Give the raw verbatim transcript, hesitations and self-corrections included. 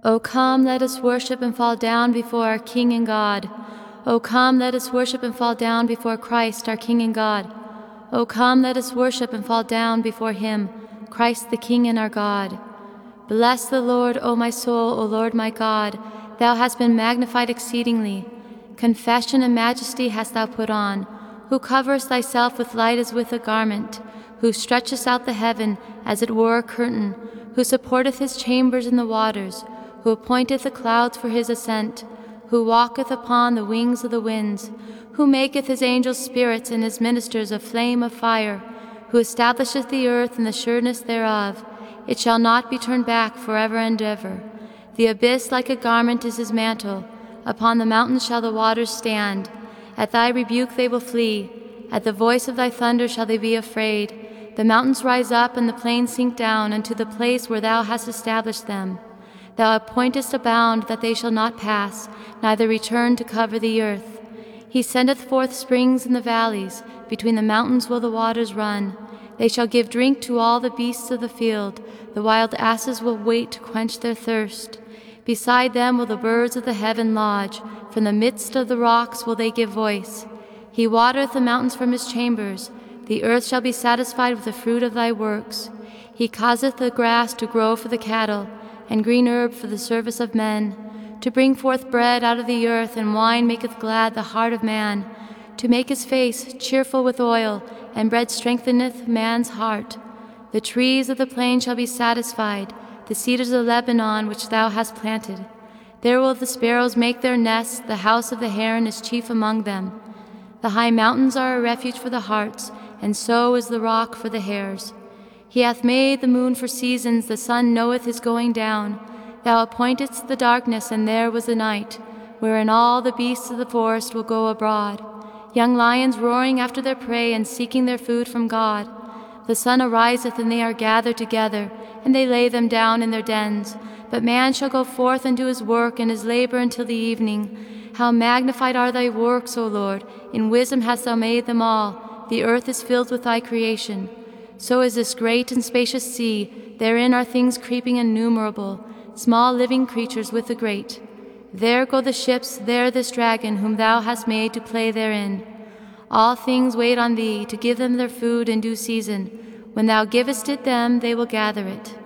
O come, let us worship and fall down before our King and God. O come, let us worship and fall down before Christ, our King and God. O come, let us worship and fall down before him, Christ the King and our God. Bless the Lord, O my soul, O Lord my God. Thou hast been magnified exceedingly. Confession and majesty hast thou put on, who coverest thyself with light as with a garment, who stretchest out the heaven as it were a curtain, who supporteth his chambers in the waters, who appointeth the clouds for his ascent, who walketh upon the wings of the winds, who maketh his angels spirits and his ministers a flame of fire, who establisheth the earth in the sureness thereof. It shall not be turned back forever and ever. The abyss like a garment is his mantle. Upon the mountains shall the waters stand. At thy rebuke they will flee. At the voice of thy thunder shall they be afraid. The mountains rise up and the plains sink down unto the place where thou hast established them. Thou appointest a bound that they shall not pass, neither return to cover the earth. He sendeth forth springs in the valleys. Between the mountains will the waters run. They shall give drink to all the beasts of the field. The wild asses will wait to quench their thirst. Beside them will the birds of the heaven lodge. From the midst of the rocks will they give voice. He watereth the mountains from his chambers. The earth shall be satisfied with the fruit of thy works. He causeth the grass to grow for the cattle, and green herb for the service of men, to bring forth bread out of the earth, and wine maketh glad the heart of man, to make his face cheerful with oil, and bread strengtheneth man's heart. The trees of the plain shall be satisfied, the cedars of Lebanon which thou hast planted. There will the sparrows make their nests, the house of the heron is chief among them. The high mountains are a refuge for the harts, and so is the rock for the hares. He hath made the moon for seasons, the sun knoweth his going down. Thou appointedst the darkness, and there was the night, wherein all the beasts of the forest will go abroad, young lions roaring after their prey and seeking their food from God. The sun ariseth, and they are gathered together, and they lay them down in their dens. But man shall go forth and do his work and his labor until the evening. How magnified are thy works, O Lord! In wisdom hast thou made them all. The earth is filled with thy creation. So is this great and spacious sea. Therein are things creeping innumerable, small living creatures with the great. There go the ships, there this dragon, whom thou hast made to play therein. All things wait on thee, to give them their food in due season. When thou givest it them, they will gather it.